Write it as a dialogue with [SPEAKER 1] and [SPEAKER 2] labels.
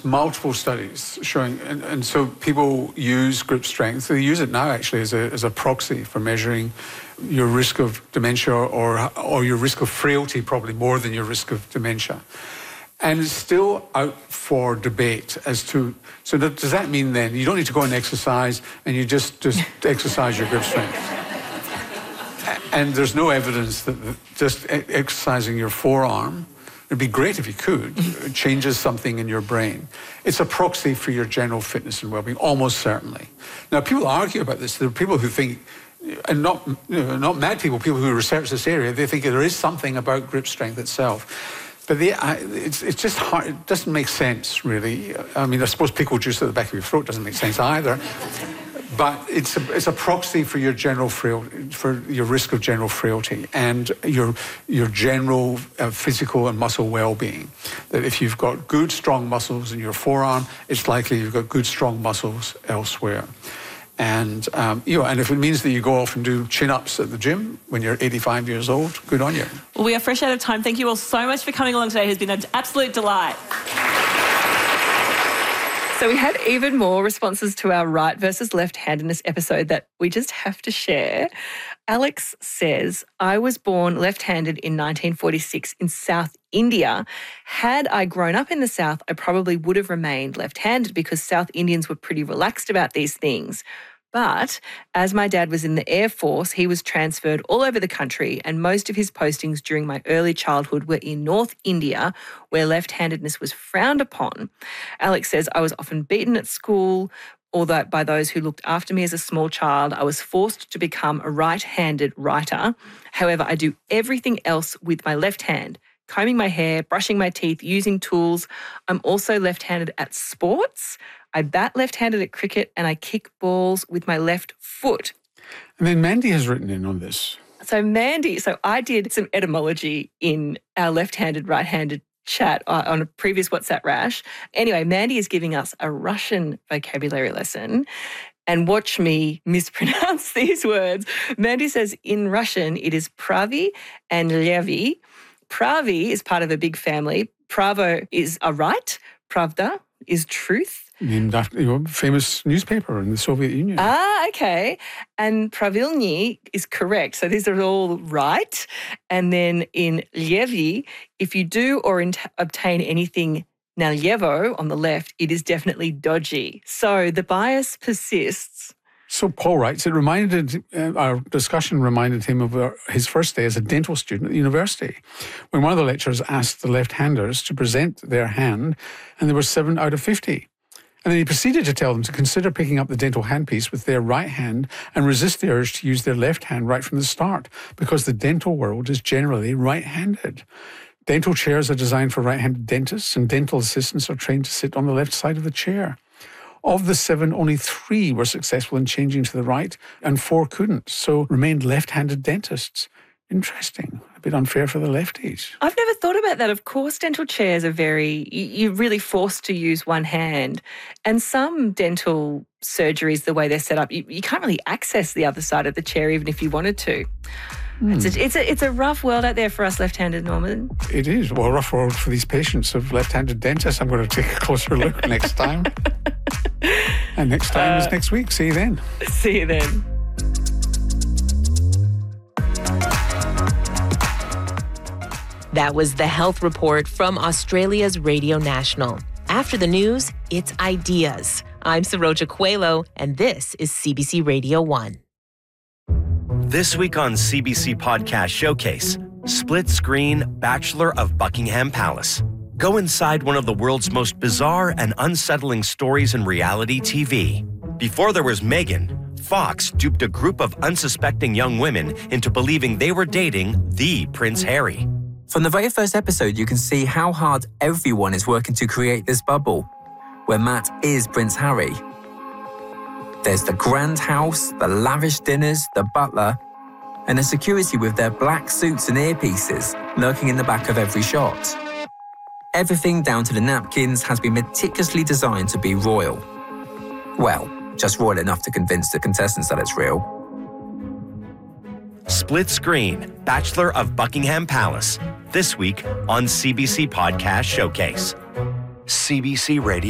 [SPEAKER 1] there's multiple studies showing, and so people use grip strength. They use it now actually as a proxy for measuring your risk of dementia or your risk of frailty, probably more than your risk of dementia. And it's still out for debate as to, so does that mean then you don't need to go and exercise and you just exercise your grip strength? And there's no evidence that just exercising your forearm, it'd be great if you could, changes something in your brain. It's a proxy for your general fitness and well-being, almost certainly. Now, people argue about this. There are people who think, and not mad people, people who research this area, they think there is something about grip strength itself. But it's just hard. It doesn't make sense, really. I mean, I suppose pickle juice at the back of your throat doesn't make sense either. But it's a proxy for your general for your risk of general frailty and your general physical and muscle well-being. That if you've got good, strong muscles in your forearm, it's likely you've got good, strong muscles elsewhere. And and if it means that you go off and do chin-ups at the gym when you're 85 years old, good on you.
[SPEAKER 2] Well, we are fresh out of time. Thank you all so much for coming along today. It's been an absolute delight.
[SPEAKER 3] So we had even more responses to our right versus left-handedness episode that we just have to share. Alex says, I was born left-handed in 1946 in South India. Had I grown up in the South, I probably would have remained left-handed because South Indians were pretty relaxed about these things. But as my dad was in the Air Force, he was transferred all over the country, and most of his postings during my early childhood were in North India, where left-handedness was frowned upon. Alex says, I was often beaten at school, although by those who looked after me as a small child. I was forced to become a right-handed writer. However, I do everything else with my left hand. Combing my hair, brushing my teeth, using tools. I'm also left-handed at sports. I bat left-handed at cricket and I kick balls with my left foot.
[SPEAKER 1] And then Mandy has written in on this.
[SPEAKER 3] So I did some etymology in our left-handed, right-handed chat on a previous WhatsApp Rash. Anyway, Mandy is giving us a Russian vocabulary lesson. And watch me mispronounce these words. Mandy says in Russian it is pravi and levy. Pravi is part of a big family. Pravo is a right. Pravda is truth.
[SPEAKER 1] Named after your famous newspaper in the Soviet Union.
[SPEAKER 3] Ah, okay. And pravilny is correct. So these are all right. And then in levy, if you do or obtain anything nalyevo on the left, it is definitely dodgy. So the bias persists.
[SPEAKER 1] So Paul writes, our discussion reminded him of his first day as a dental student at the university, when one of the lecturers asked the left-handers to present their hand, and there were 7 out of 50. And then he proceeded to tell them to consider picking up the dental handpiece with their right hand and resist the urge to use their left hand right from the start, because the dental world is generally right-handed. Dental chairs are designed for right-handed dentists, and dental assistants are trained to sit on the left side of the chair. Of the 7, only 3 were successful in changing to the right, and 4 couldn't, so remained left-handed dentists. Interesting. A bit unfair for the lefties.
[SPEAKER 3] I've never thought about that. Of course, dental chairs are you're really forced to use one hand. And some dental surgeries, the way they're set up, you can't really access the other side of the chair even if you wanted to. It's a rough world out there for us left-handed, Norman.
[SPEAKER 1] It is. Well, a rough world for these patients of left-handed dentists. I'm going to take a closer look next time. And next time is next week. See you then.
[SPEAKER 3] See you then.
[SPEAKER 4] That was the Health Report from Australia's Radio National. After the news, it's ideas. I'm Saroja Coelho, and this is CBC Radio 1.
[SPEAKER 5] This week on CBC Podcast Showcase, Split Screen Bachelor of Buckingham Palace. Go inside one of the world's most bizarre and unsettling stories in reality TV. Before there was Meghan, Fox duped a group of unsuspecting young women into believing they were dating the Prince Harry.
[SPEAKER 6] From the very first episode, you can see how hard everyone is working to create this bubble, where Matt is Prince Harry. There's the grand house, the lavish dinners, the butler, and the security with their black suits and earpieces lurking in the back of every shot. Everything down to the napkins has been meticulously designed to be royal. Well, just royal enough to convince the contestants that it's real.
[SPEAKER 5] Split Screen Bachelor of Buckingham Palace. This week on CBC Podcast Showcase. CBC Radio.